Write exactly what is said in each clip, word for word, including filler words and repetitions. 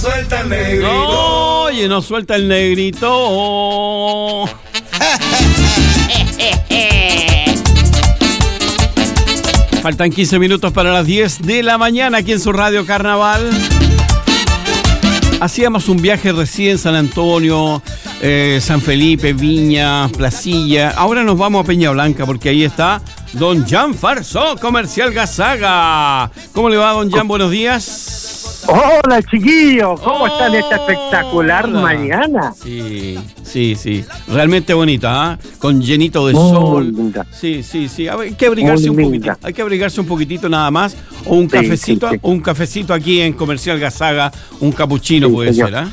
Suelta el negrito. Oye, no suelta el negrito. Faltan quince minutos para las diez de la mañana aquí en su Radio Carnaval. Hacíamos un viaje recién San Antonio, eh, San Felipe, Viña, Placilla. Ahora nos vamos a Peña Blanca porque ahí está don Jan Farsó, Comercial Gazaga. ¿Cómo le va, don Jan? Buenos días. Hola, chiquillos. ¿Cómo Hola. están esta espectacular mañana? Sí, sí, sí. Realmente bonita, ¿eh? Con llenito de Muy sol. linda. Sí, sí, sí. A ver, hay que abrigarse Muy un linda. poquitito. Hay que abrigarse un poquitito nada más. O un Sí, cafecito, sí, sí. o un cafecito aquí en Comercial Gazaga. Un capuchino Sí, puede señor. ser, ¿ah?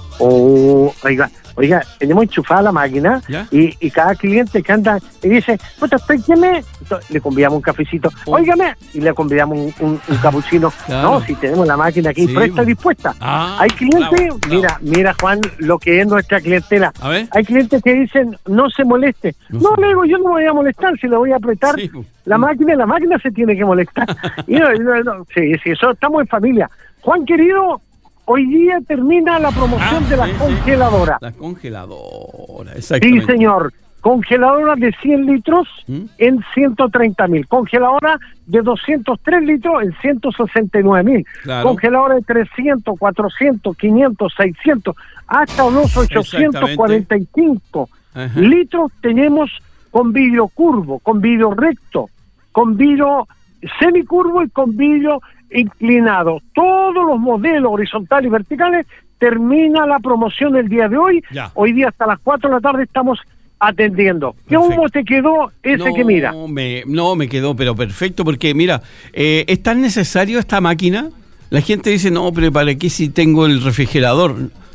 Oh, oiga, oiga, tenemos enchufada la máquina ¿Ya? y, y cada cliente que anda y dice, puta, pégueme, le convidamos un cafecito, Oh. óigame, y le convidamos un, un, un capuchino. Claro. No, si tenemos la máquina aquí Sí, presta y pues. dispuesta. Ah, Hay clientes, bravo, bravo. mira, mira Juan, lo que es nuestra clientela. A ver. Hay clientes que dicen, no se moleste. No No, se- le digo, yo no me voy a molestar, si le voy a apretar Sí, pues. la máquina, la máquina se tiene que molestar. Y no, no, no, sí, sí, eso, estamos en familia. Juan querido, hoy día termina la promoción Ah, de la sí, sí. congeladora. La congeladora, Sí, exactamente. señor. Congeladora de cien litros ¿Mm? en ciento treinta mil. Congeladora de doscientos tres litros en ciento sesenta y nueve mil. Claro. Congeladora de trescientos, cuatrocientos, quinientos, seiscientos, hasta los ochocientos cuarenta y cinco Ajá. litros tenemos con vidrio curvo, con vidrio recto, con vidrio semicurvo y con vidrio inclinado. Todos los modelos horizontales y verticales. Termina la promoción el día de hoy. Ya. Hoy día hasta las cuatro de la tarde estamos atendiendo. Perfecto. ¿Cómo te quedó ese no, que mira? Me, no, me quedó, pero perfecto, porque mira, eh, ¿es tan necesario esta máquina? La gente dice, no, pero ¿para qué si tengo el refrigerador?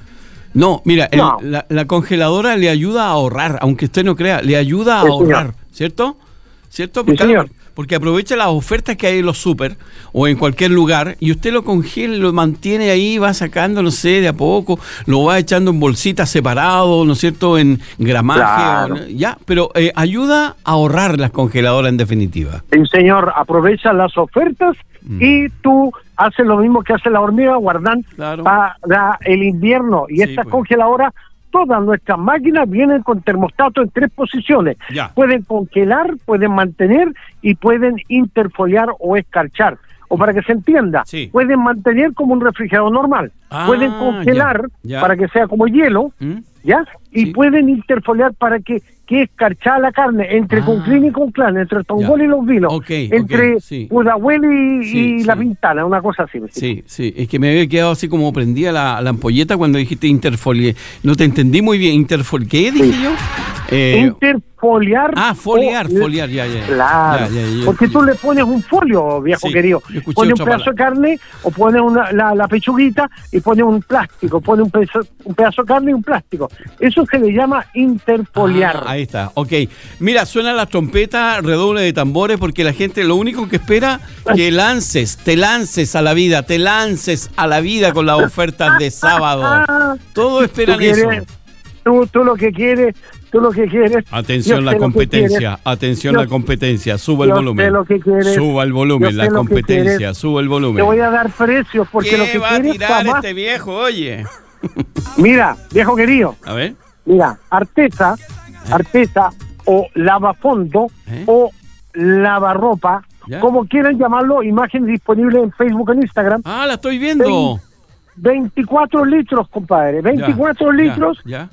No, mira, el- No. la, la congeladora le ayuda a ahorrar, aunque usted no crea, le ayuda a Sí, ahorrar, señor. ¿cierto? ¿Cierto? Sí, Porque, señor. porque aprovecha las ofertas que hay en los súper o en cualquier lugar y usted lo congela, lo mantiene ahí, va sacando, no sé, de a poco, lo va echando en bolsitas separado, ¿no es cierto?, en gramaje, Claro. o- ya, pero eh, ayuda a ahorrar las congeladoras en definitiva. Sí, señor, aprovecha las ofertas Mm. y tú haces lo mismo que hace la hormiga, guardan Claro. para el invierno. Y Sí, estas pues. congeladoras, todas nuestras máquinas vienen con termostato en tres posiciones. Ya. Pueden congelar, pueden mantener y pueden interfoliar o escarchar. O para que se entienda, Sí. pueden mantener como un refrigerador normal. Ah, pueden congelar ya, ya. para que sea como hielo, ¿Mm? ¿ya? Y Sí. pueden interfoliar para que que escarchar la carne entre Ah. Conclín y Conclán, entre el Tongol Ya. y los vinos, Ok, entre ok, sí. Pudahuel y, Sí, y La sí. Pintana, una cosa así. Sí, sí, es que me había quedado así como prendida la, la ampolleta cuando dijiste interfolie. No te entendí muy bien. Interfol, ¿qué dije Sí. yo? Eh, Interfoliar. ah, foliar, o- foliar, ya, ya. Claro, Ya, ya, ya, porque ya. tú le pones un folio, viejo Sí, querido. yo escuché Pones un otra pedazo de carne o pones una, la, la pechuguita y pones un plástico, pones un pedazo, un pedazo de carne y un plástico. Eso se le llama interfoliar. Ah, ahí está, ok. Mira, suena la trompeta, redoble de tambores, porque la gente lo único que espera que lances, te lances a la vida, te lances a la vida con las ofertas de sábado. Todos esperan Tú quieres- eso. Tú, tú lo que quieres, tú lo que quieres. Atención yo la sé lo que competencia, quieres. atención Yo- la competencia, suba el yo volumen. sé lo que quieres. Suba el volumen, Yo la sé lo que competencia, quieres. suba el Te volumen. voy a dar precios porque ¿Qué lo que va a quieres tirar jamás- este viejo, oye? Mira, viejo querido, A ver. mira, Arteza, Arteza o lavafondo ¿Eh? o lavarropa, ¿Ya? como quieran llamarlo, imagen disponible en Facebook e Instagram. Ah, la estoy viendo. veinticuatro litros, compadre, veinticuatro Ya, litros Ya,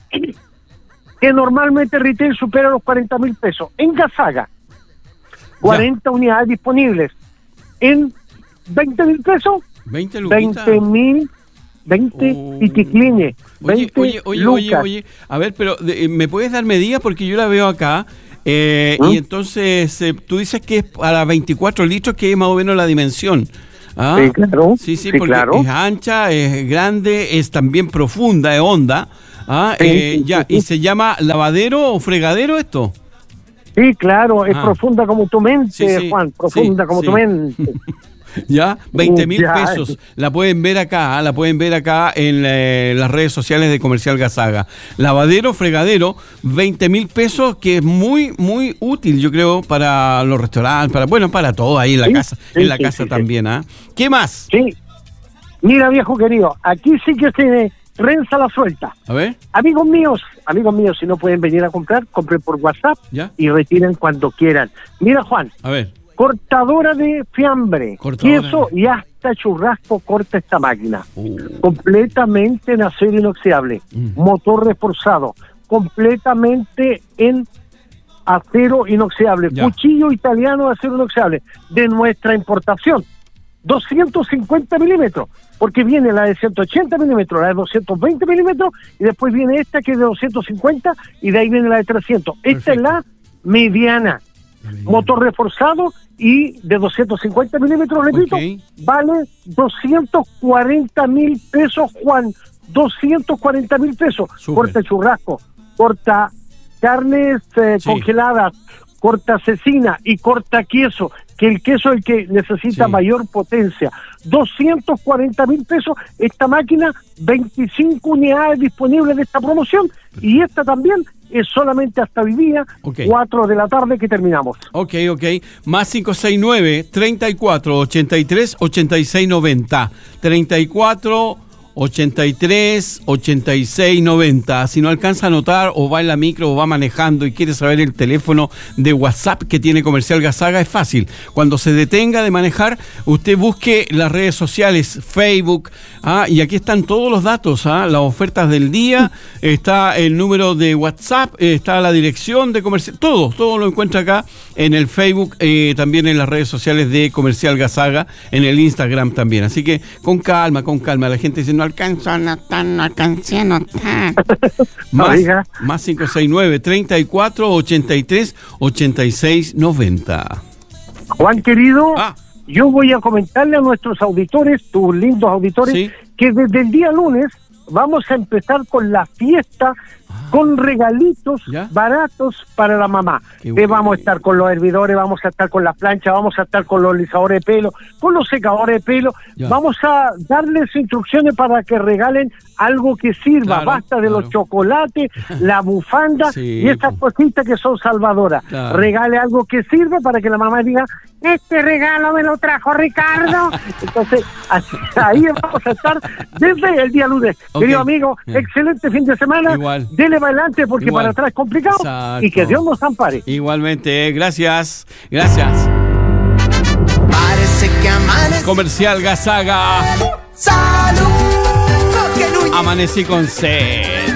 que normalmente retail supera los cuarenta mil pesos. En Gazaga, cuarenta unidades disponibles. En veinte mil pesos, veinte luquitas. veinte mil, veinte Oh. y ticline, Oye, veinte oye, oye, oye, lucas. oye. A ver, pero de- ¿me puedes dar medidas? Porque yo la veo acá. eh, ¿Mm? Y entonces eh, tú dices que es para veinticuatro litros, que es más o menos la dimensión. ¿Ah? Sí, claro. Sí, sí, Sí, porque claro. es ancha, es grande, es también profunda, es honda. ¿Ah? Sí, Eh, sí, ya, sí, sí. ¿y se llama lavadero o fregadero esto? Sí, claro, es Ah. profunda como tu mente, Sí, sí, Juan, profunda sí, como sí. tu mente. Ya, veinte mil Ya. pesos. La pueden ver acá, ¿ah? La pueden ver acá en eh, las redes sociales de Comercial Gazaga. Lavadero, fregadero, veinte mil pesos, que es muy, muy útil, yo creo, para los restaurantes, para, bueno, para todo ahí en la Sí, casa, sí, en la sí, casa sí, también, ¿ah? ¿Qué más? Sí. Mira, viejo querido, aquí sí que se renza la suelta. A ver. Amigos míos, amigos míos, si no pueden venir a comprar, compren por WhatsApp ¿Ya? y retiren cuando quieran. Mira, Juan. A ver. Cortadora de fiambre, Cortadora. queso y hasta churrasco corta esta máquina. Uh. Completamente en acero inoxidable, Mm. motor reforzado, completamente en acero inoxidable, Ya. cuchillo italiano de acero inoxidable, de nuestra importación, doscientos cincuenta milímetros, porque viene la de ciento ochenta milímetros, la de doscientos veinte milímetros, y después viene esta que es de doscientos cincuenta, y de ahí viene la de trescientos. Esta Perfecto. es la mediana. Motor reforzado y de doscientos cincuenta milímetros, repito, Ok. vale doscientos cuarenta mil pesos, Juan, doscientos cuarenta mil pesos. Súper. Corta churrasco, corta carnes eh, Sí. congeladas, corta cecina y corta queso, que el queso es el que necesita Sí. mayor potencia. doscientos cuarenta mil pesos, esta máquina, veinticinco unidades disponibles de esta promoción, y esta también es solamente hasta hoy día, Ok. cuatro de la tarde que terminamos. Ok, ok. Más cinco seis nueve, treinta y cuatro, ochenta y tres, ochenta y seis, noventa. treinta y cuatro, ochenta y tres, ochenta y seis, noventa. Si no alcanza a anotar o va en la micro o va manejando y quiere saber el teléfono de WhatsApp que tiene Comercial Gasaga, es fácil. Cuando se detenga de manejar, usted busque las redes sociales, Facebook, ah, y aquí están todos los datos, ah, las ofertas del día, está el número de WhatsApp, eh, está la dirección de Comercial, todo, todo lo encuentra acá en el Facebook, eh, también en las redes sociales de Comercial Gasaga, en el Instagram también. Así que con calma, con calma. La gente dice, no alcanzo a notar, no alcancé a notar. Más, Oiga. más cinco seis nueve, treinta y cuatro, ochenta y tres, ochenta y seis, noventa. Juan querido, Ah. yo voy a comentarle a nuestros auditores, tus lindos auditores, Sí. que desde el día lunes vamos a empezar con la fiesta, con regalitos ¿Ya? baratos para la mamá. Qué Eh, bueno. vamos a estar con los hervidores, vamos a estar con la plancha, vamos a estar con los lisadores de pelo, con los secadores de pelo. Ya. Vamos a darles instrucciones para que regalen algo que sirva. Claro, Basta de claro. los chocolates, la bufanda Sí, y estas po. cositas que son salvadoras. Claro. Regale algo que sirva para que la mamá diga, este regalo me lo trajo Ricardo. Entonces, así- ahí vamos a estar desde el día lunes. Ok. Querido amigo, Bien. excelente fin de semana. Igual. Dele para adelante porque Igual. para atrás es complicado. Exacto. Y que Dios nos ampare. Igualmente, gracias, gracias. Parece que amanece. Comercial Gasaga, Salud. Que no amanecí con C.